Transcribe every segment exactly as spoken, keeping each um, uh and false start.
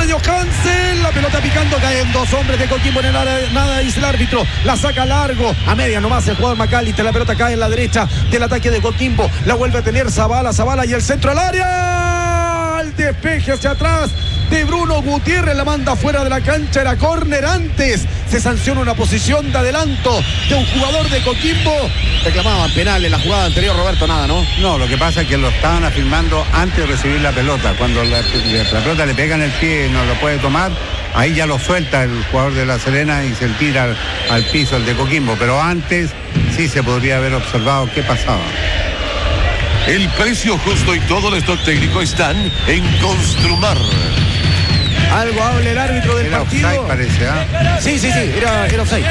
sobre Johansen, la pelota picando, caen dos hombres de Coquimbo en el área, nada dice el árbitro, la saca largo, a media nomás el jugador McAllister, la pelota cae en la derecha del ataque de Coquimbo, la vuelve a tener Zavala, Zavala y el centro al área, el despeje hacia atrás de Bruno Gutiérrez, la manda fuera de la cancha, era córner antes, se sanciona una posición de adelanto de un jugador de Coquimbo, reclamaban penal en la jugada anterior, Roberto, nada, ¿no? No, lo que pasa es que lo estaban afirmando antes de recibir la pelota, cuando la, la pelota le pega en el pie y no lo puede tomar, ahí ya lo suelta el jugador de La Serena y se tira al, al piso el de Coquimbo, pero antes sí se podría haber observado qué pasaba. El precio justo y todo el stock técnico están en Construmar. Algo habla el árbitro del era partido. Offside, parece, ¿eh? Sí, sí, sí, era, era offside.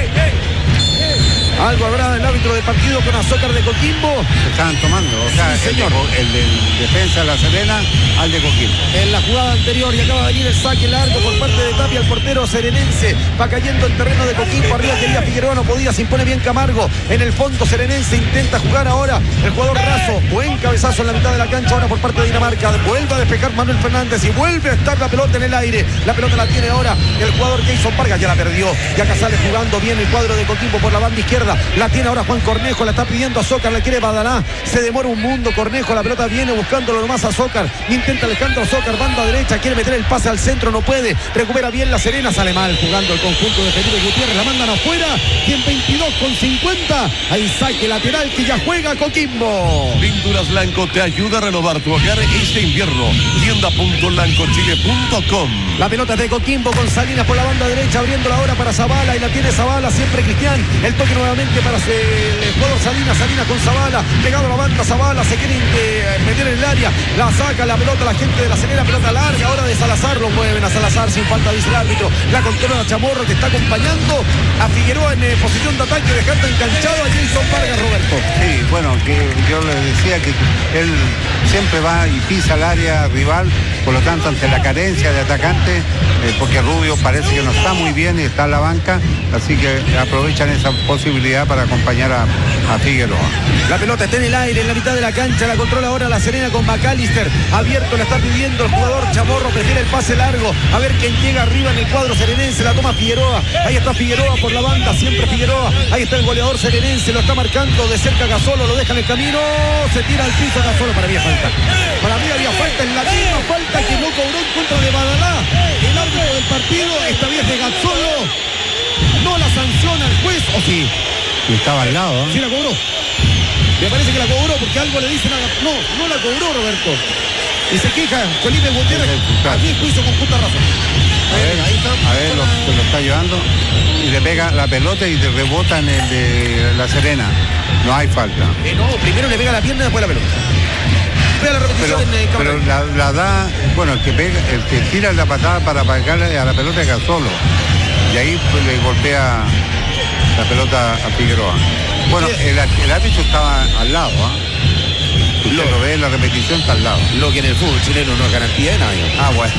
Algo habrá el árbitro del partido con Azócar de Coquimbo. Se estaban tomando, o sea, sí, el, señor. de, el del defensa de La Serena al de Coquimbo. En la jugada anterior y acaba de venir el saque largo por parte de Tapia, el portero serenense. Va cayendo en terreno de Coquimbo. Arriba quería Figueroa, no podía, se impone bien Camargo. En el fondo serenense intenta jugar ahora el jugador Razo. Buen cabezazo en la mitad de la cancha ahora por parte de Dinamarca. Vuelve a despejar Manuel Fernández y vuelve a estar la pelota en el aire. La pelota la tiene ahora el jugador Jason Vargas, ya la perdió. Y acá sale jugando bien el cuadro de Coquimbo por la banda izquierda. La tiene ahora Juan Cornejo, la está pidiendo a Zócar, la quiere Badalá. Se demora un mundo Cornejo, la pelota viene buscándolo nomás a Zócar. Intenta Alejandro Zócar, banda derecha, quiere meter el pase al centro, no puede. Recupera bien La Serena, sale mal jugando el conjunto de Felipe Gutiérrez, la mandan afuera. Y en veintidós con cincuenta, ahí saque lateral que ya juega Coquimbo. Pinturas Blanco te ayuda a renovar tu hogar este invierno. tienda punto blancochile punto com. La pelota de Coquimbo con Salinas por la banda derecha, abriéndola ahora para Zavala, y la tiene Zavala, siempre Cristian. El toque nuevamente para el jugador Salinas, Salinas con Zavala, pegado a la banda Zavala, se quiere eh, meter en el área, la saca la pelota la gente de La Serena, pelota larga ahora de Salazar, lo mueven a Salazar sin falta, dice el árbitro. La controla Chamorro, que está acompañando a Figueroa en eh, posición de ataque, dejando enganchado a Jason Vargas, Roberto. Sí, bueno, que yo le decía que él siempre va y pisa el área rival, por lo tanto ante la carencia de atacante, eh, porque Rubio parece que no está muy bien y está en la banca, así que aprovechan esa posibilidad para acompañar a, a Figueroa. La pelota está en el aire, en la mitad de la cancha, la controla ahora La Serena con McAllister, abierto, la está pidiendo el jugador Chamorro, prefiere el pase largo, a ver quién llega arriba en el cuadro serenense, la toma Figueroa, ahí está Figueroa por la banda, siempre Figueroa, ahí está el goleador serenense, lo está marcando de cerca Gasolo, lo deja en el camino, se tira al piso Gasolo, para mí es falta, para mí había falta, en la misma falta que no cobró en contra de Badalá, el árbitro del partido, esta vez de Gasolo, no la sanciona el juez, ¿o sí? Y estaba al lado, ¿eh? Sí la cobró. Me parece que la cobró porque algo le dicen a... No, no la cobró, Roberto. Y se queja Felipe Gutiérrez. A mi juicio con justa razón. A ver, ahí está. A ver, lo, se lo está llevando y le pega la pelota y le rebota en el de La Serena. No hay falta. Eh, no, primero le pega la pierna y después la pelota. Vea la repetición Pero, en el pero la, la da, bueno, el que pega, el que tira la patada para pegarle a la pelota es Gasolo. Y ahí pues, le golpea la pelota a Figueroa. Bueno, el, el árbitro estaba al lado, ¿eh? Usted lo, lo ve, la repetición está al lado. Lo que en el fútbol chileno no es garantía de nadie. Ah, bueno.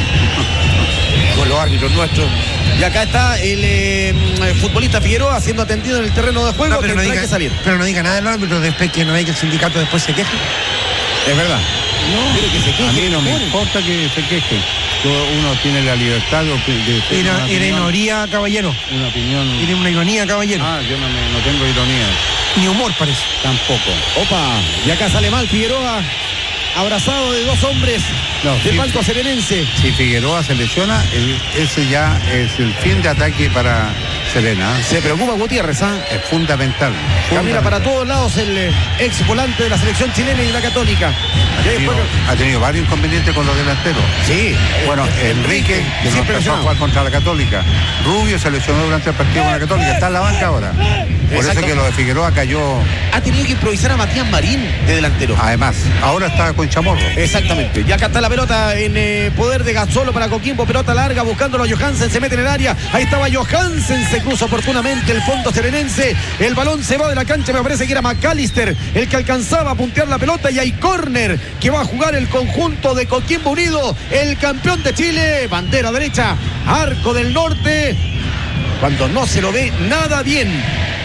Con los árbitros nuestros. Y acá está el eh, futbolista Figueroa siendo atendido en el terreno de juego, no, pero, no diga, que salir. pero no diga nada del árbitro después, que no hay que el sindicato después se queje. Es verdad. No, quiere que se queje. A mí no me importa que se queje. Uno tiene la libertad de, de Era, era ironía, caballero. Una opinión. Era una ironía, caballero. Ah, yo no, me, no tengo ironía. Ni humor, parece. Tampoco. Opa, y acá sale mal Figueroa, abrazado de dos hombres no, del si, banco serenense. Si Figueroa se lesiona, el, ese ya es el fin de ataque para Serena. Se preocupa Gutiérrez, ¿ah? Es fundamental. Camina fundamental. para todos lados el eh, ex volante de la selección chilena y de la Católica. Ha tenido, ha tenido varios inconvenientes con los delanteros. Sí. Bueno, Enrique, que no empezó a jugar contra la Católica. Rubio se lesionó durante el partido con la Católica. Está en la banca ahora. Por eso que lo de Figueroa cayó. Ha tenido que improvisar a Matías Marín de delantero. Además, ahora está con Chamorro. Exactamente. Y acá está la pelota en eh, poder de Gasolo para Coquimbo. Pelota larga buscándolo a Johansen. Se mete en el área. Ahí estaba Johansen. Se cruza oportunamente el fondo serenense. El balón se va de la cancha. Me parece que era McAllister el que alcanzaba a puntear la pelota. Y hay córner que va a jugar el conjunto de Coquimbo Unido. El campeón de Chile. Bandera derecha. Arco del Norte. Cuando no se lo ve nada bien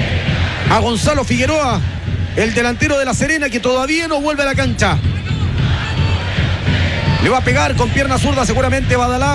a Gonzalo Figueroa, el delantero de La Serena, que todavía no vuelve a la cancha. Le va a pegar con pierna zurda seguramente Badalá.